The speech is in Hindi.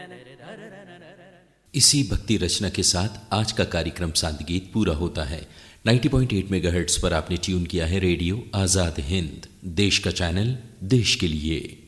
इसी भक्ति रचना के साथ आज का कार्यक्रम संगीत पूरा होता है। 90.8 मेगाहर्ट्ज पर आपने ट्यून किया है रेडियो आजाद हिंद, देश का चैनल, देश के लिए।